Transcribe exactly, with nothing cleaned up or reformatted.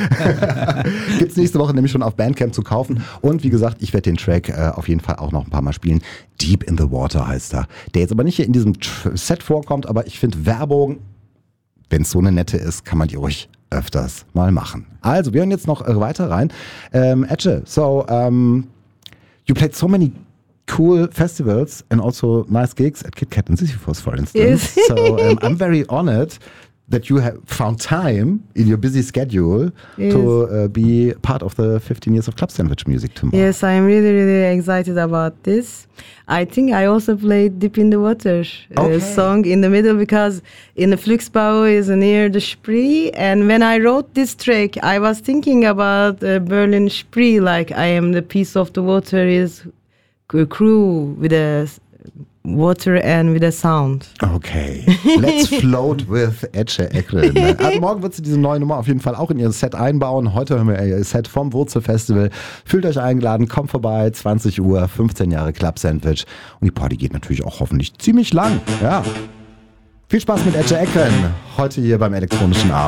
Gibt es nächste Woche nämlich schon auf Bandcamp zu kaufen. Und wie gesagt, ich werde den Track äh, auf jeden Fall auch noch ein paar Mal spielen. Deep in the Water heißt er. Der jetzt aber nicht hier in diesem Set vorkommt, aber ich finde Werbung, wenn es so eine nette ist, kann man die ruhig öfters mal machen. Also, wir hören jetzt noch äh, weiter rein. Ähm, Etche, so, um, you played so many cool festivals and also nice gigs at Kit Kat and Sisyphus, for instance. Yes. So, um, I'm very honored that you have found time in your busy schedule yes. to uh, be part of the fifteen years of Club Sandwich music tomorrow. Yes, I'm really, really excited about this. I think I also played Deep in the Water uh, okay. song in the middle because in the Flixbau is near the Spree, and when I wrote this track, I was thinking about uh, Berlin Spree, like I am the piece of the water is a crew with a water and with a sound. Okay, let's float with Etche Ekren. Also morgen wird sie diese neue Nummer auf jeden Fall auch in ihr Set einbauen. Heute hören wir ihr Set vom Wurzelfestival. Fühlt euch eingeladen, kommt vorbei, zwanzig Uhr, fünfzehn Jahre Club Sandwich. Und die Party geht natürlich auch hoffentlich ziemlich lang. Ja. Viel Spaß mit Etche Ekren heute hier beim elektronischen Abend.